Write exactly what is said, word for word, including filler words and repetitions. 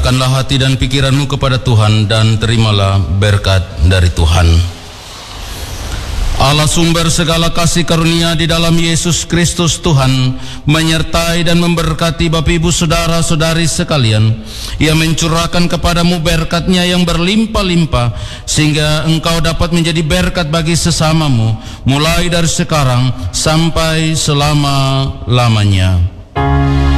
Arahkanlah hati dan pikiranmu kepada Tuhan dan terimalah berkat dari Tuhan. Allah sumber segala kasih karunia di dalam Yesus Kristus Tuhan menyertai dan memberkati Bapak Ibu saudara-saudari sekalian. Ia mencurahkan kepadamu berkat-Nya yang berlimpah-limpah sehingga engkau dapat menjadi berkat bagi sesamamu mulai dari sekarang sampai selama-lamanya.